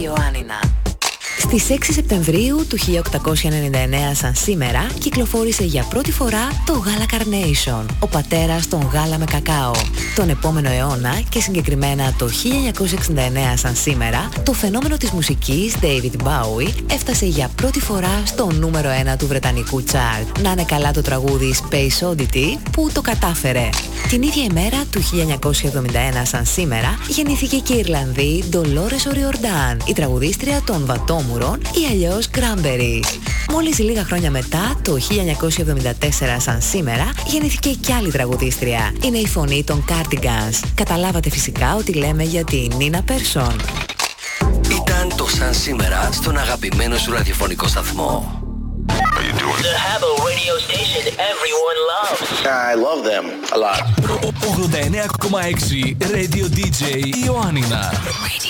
Ιωάννινα. Στις 6 Σεπτεμβρίου του 1899 σαν σήμερα κυκλοφόρησε για πρώτη φορά το γάλα Carnation, ο πατέρας των γάλα με κακάο. Τον επόμενο αιώνα και συγκεκριμένα το 1969 σαν σήμερα, το φαινόμενο της μουσικής David Bowie έφτασε για πρώτη φορά στο νούμερο 1 του βρετανικού chart. Να είναι καλά το τραγούδι Space Oddity που το κατάφερε. Την ίδια ημέρα του 1971 σαν σήμερα γεννήθηκε και η Ιρλανδή Dolores O'Riordan, η τραγουδίστρια των Βατόμουρων ή αλλιώς Cranberries. Μόλις λίγα χρόνια μετά, το 1974 σαν σήμερα, γεννήθηκε κι άλλη τραγουδίστρια. Είναι η φωνή των Cardigans. Καταλάβατε φυσικά ότι λέμε για τη Νίνα Persson. Ήταν το σαν σήμερα στον αγαπημένο σου ραδιοφωνικό σταθμό. The Habbo radio station everyone loves. I love them a lot. 89,6 Radio DJ Ιωάννινα.